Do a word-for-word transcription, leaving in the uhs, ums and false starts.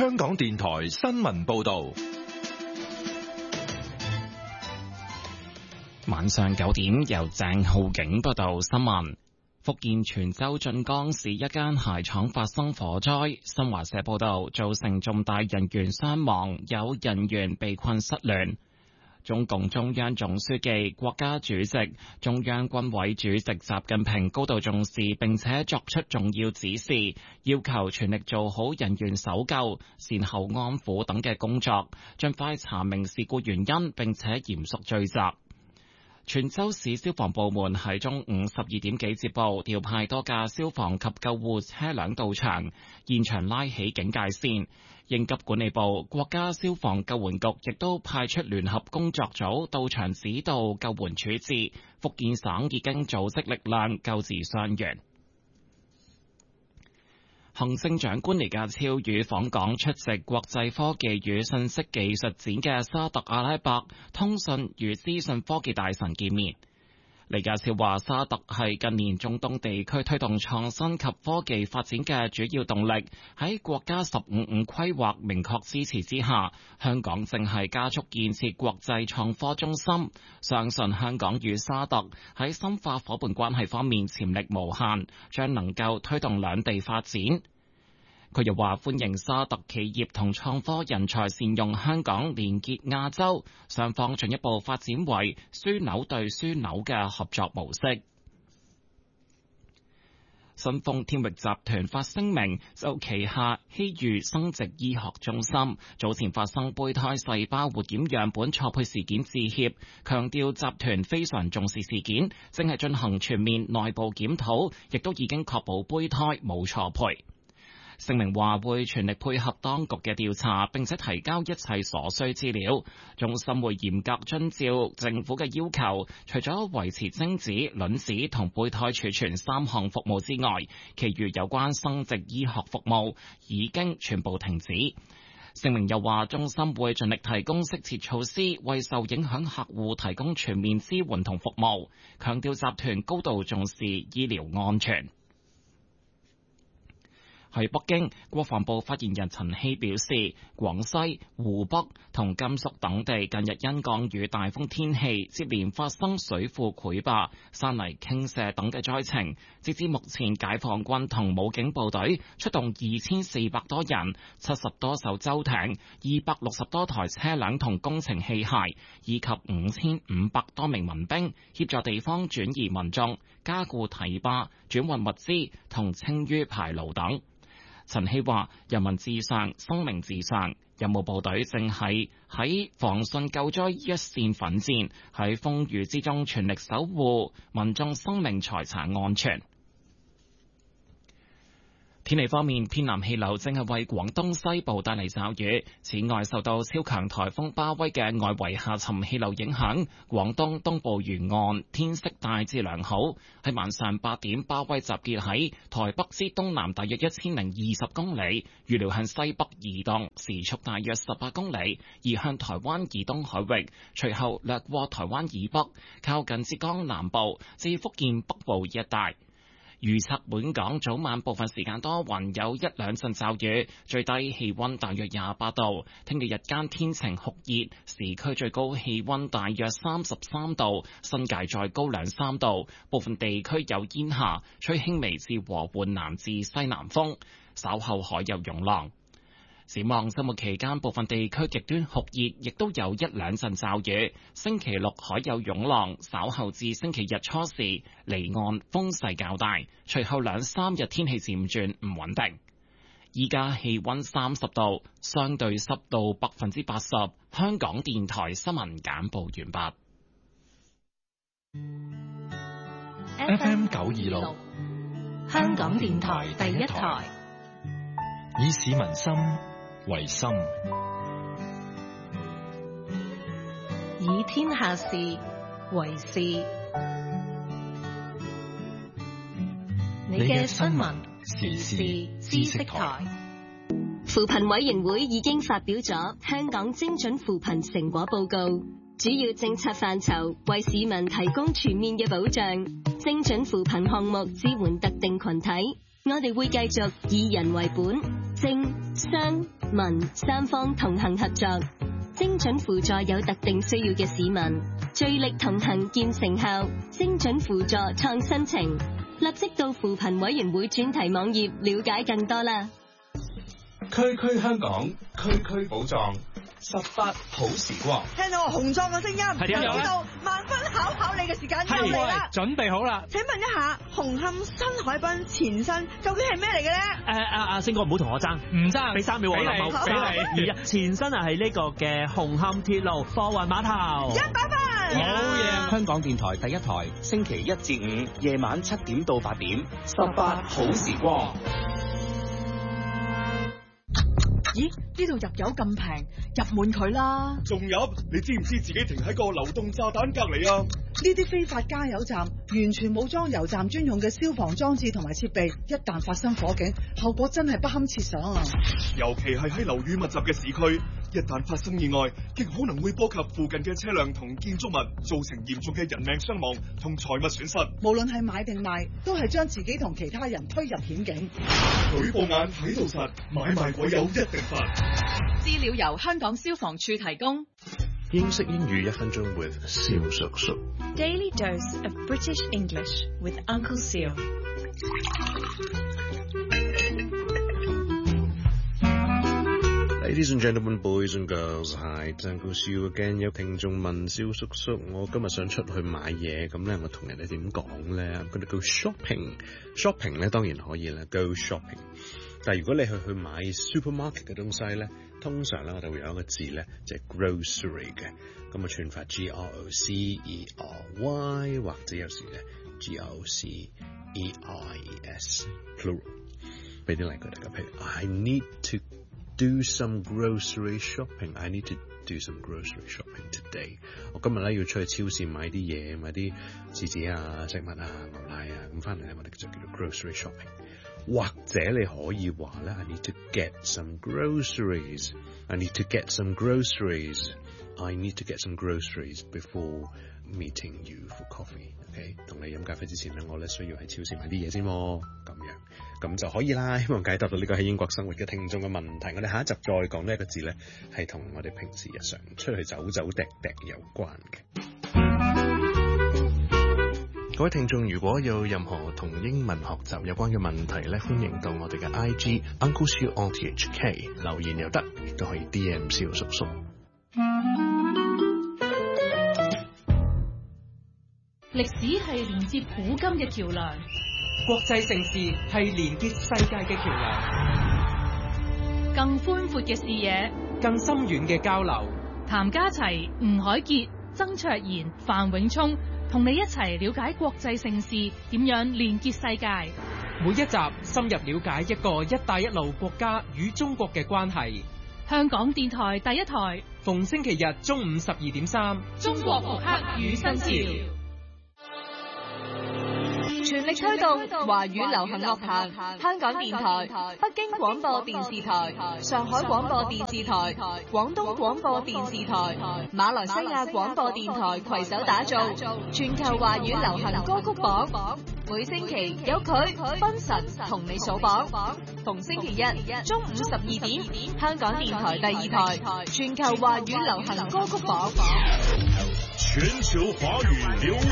香港電台新聞報道。 晚上九點，由鄭浩景報道新聞。福建泉州晉江市一間鞋廠發生火災，新華社報道造成重大人員傷亡，有人員被困失聯。中共中央總書記、國家主席、中央軍委主席習近平高度重視，並且作出重要指示，要求全力做好人員搜救、善後安撫等嘅工作，盡快查明事故原因，並且嚴肅追責。泉州市消防部門喺中午十二點幾接報，調派多架消防及救護車輛到場，現場拉起警戒線。應急管理部、國家消防救援局亦都派出聯合工作組到場指導救援處置。福建省已經組織力量救治傷員。行政長官李家超與訪港出席國際科技與信息技術展嘅沙特阿拉伯通訊與資訊科技大臣見面。李家超話，沙特係近年中東地區推動創新及科技發展嘅主要動力。喺國家十五五規劃明確支持之下，香港正係加速建設國際創科中心。相信香港與沙特喺深化夥伴關係方面潛力無限，將能夠推動兩地發展。佢又話歡迎沙特企業同創科人才善用香港，連結亞洲，雙方進一步發展為樞紐對樞紐嘅合作模式。新豐天域集團發聲明，就旗下希裕生殖醫學中心早前發生胚胎細胞活檢樣本錯配事件致歉，強調集團非常重視事件，正係進行全面內部檢討，亦都已經確保胚胎冇錯配。聲明話會全力配合當局嘅調查，並且提交一切所需資料。中心會嚴格遵照政府嘅要求，除咗維持精子、卵子同胚胎儲存三項服務之外，其餘有關生殖醫學服務已經全部停止。聲明又話，中心會盡力提供適切措施，為受影響客戶提供全面支援同服務，強調集團高度重視醫療安全。喺北京，國防部發言人陳希表示，廣西、湖北同甘肅等地近日因降雨大風天氣，接連發生水庫潰壩、山泥傾瀉等嘅災情。截至目前，解放軍同武警部隊出動二千四百多人、七十多艘舟艇、二百六十多台車輛同工程器械，以及五千五百多名民兵，協助地方轉移民眾、加固堤壩、轉運物資同清淤排澇等。陳希話：人民至上，生命至上。任務部隊正係喺防汛救災一線奮戰，喺風雨之中全力守護民眾生命財產安全。天氣方面，偏南氣流正係為廣東西部帶嚟驟雨。此外，受到超強颱風巴威嘅外圍下沉氣流影響，廣東東部沿岸天色大致良好。喺晚上八點，巴威集結喺台北之東南大約一千零二十公里，預料向西北移動，時速大約十八公里，移向台灣以東海域，隨後掠過台灣以北，靠近浙江南部至福建北部一帶。預測本港早晚部分時間多雲，有一兩陣驟雨，最低氣溫大約廿八度。聽日日間天晴酷熱，市區最高氣溫大約三十三度，新界再高兩三度。部分地區有煙霞，吹輕微至和緩南至西南風，稍後海有湧浪。展望周末期間，部分地區極端酷熱，亦都有一兩陣驟雨。星期六海有湧浪，稍後至星期日初時離岸風勢較大，隨後兩三日天氣漸轉唔穩定。依家氣溫三十度，相對濕度百分之八十。香港電台新聞簡報完畢。F M 九二六， 香港電台第一台， 以市民心為心， 以天下事為事。你嘅新聞時事知識台。 扶貧委員會已經發表咗香港精準扶貧成果報告，主要政策範疇為市民提供全面嘅保障。精準扶貧項目支援特定群體，我哋會繼續以人為本，政商民三方同行合作，精準輔助有特定需要嘅市民，聚力同行見成效，精準輔助創新情。立即到扶貧委員會專題網頁了解更多啦！ 區區香港，區區寶藏，十八好時光。 聽到我雄壯嘅聲音， 係點樣咧？ 知道萬分考考你嘅時間又嚟啦！ 準備好啦！ 請問一下，紅磡新海濱前身究竟係咩嚟嘅咧？ 誒阿阿星哥唔好同我爭，唔爭，俾三秒我諗下。俾你，前身啊係呢個嘅紅磡鐵路貨運碼頭。 一百分。 好嘢！ 香港電台第一台，星期一至五夜晚七點到八點，十八好時光。 咦？呢度入油咁平，入滿佢啦！ 仲入？你知唔知自己停喺個流動炸彈隔離啊？ 呢啲非法加油站完全冇裝油站專用嘅消防裝置同埋設備，一旦發生火警，後果真係不堪設想啊！ 尤其係喺樓宇密集嘅市區，一旦發生意外，極可能會波及附近嘅車輛同建築物，造成嚴重嘅人命傷亡同財物損失。 無論係買定賣，都係將自己同其他人推入險境。 舉報眼睇到實，買賣鬼友一定罰。 資料由香港消防處提供。 英式英語一分鐘 with 蕭叔叔。 Daily dose of British English with Uncle Seal。 Ladies and gentlemen, boys and girls, hi, Uncle Seal again。有聽眾問蕭叔叔，我今日想出去買嘢，咁咧我同人哋點講咧？I'm gonna go shopping。shopping 咧當然可以啦 ，go shopping。但係如果你去去買 supermarket 嘅東西咧，通常咧我哋會有一個字咧，就係 grocery 嘅，咁啊串法 G R O C E R Y， 或者有時咧 G R O C E R E S plural。俾啲例句大家，譬如 I need to do some grocery shopping. I need to do some grocery shopping today. 我今日咧要出去超市買啲嘢，買啲紙紙啊、食物啊、牛奶啊，咁翻嚟咧我哋就叫做 grocery shopping。或者你可以話咧 I need to get some groceries. I need to get some groceries. I need to get some groceries before meeting you for coffee. OK， 同你飲咖啡之前咧，我咧需要喺超市買啲嘢先喎，咁樣咁就可以啦。希望解答到呢個喺英國生活嘅聽眾嘅問題。我哋下一集再講呢一個字咧，係同我哋平時日常出去走走趯趯有關嘅。各位聽眾，如果有任何同英文學習有關嘅問題咧，歡迎到我哋嘅 I G Uncle Seal R T H K 留言又得，亦都可以 D M 蕭叔叔。 歷史係連接古今嘅橋梁， 國際盛事係連結世界嘅橋梁， 更寬闊嘅視野， 更深遠嘅交流。 譚家齊、吳凱傑、曾卓賢、范永聰同你一齊了解國際盛事點樣連結世界。 每一集深入了解一個一帶一路國家與中國嘅關係。 香港電台第一台， 逢星期日中午十二點三， 中國復刻與新潮。 全力推動華語流行樂壇，香港電台、北京廣播電視台、上海廣播電視台、廣東廣播電視台、馬來西亞廣播電台攜手打造全球華語流行歌曲榜。每星期有佢分神同你數榜，逢星期日中午十二點，香港電台第二台全球華語流行歌曲榜。 全球華語流